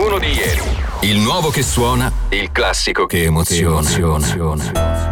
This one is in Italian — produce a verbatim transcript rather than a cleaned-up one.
uno di ieri. Il nuovo che suona, il classico che emoziona.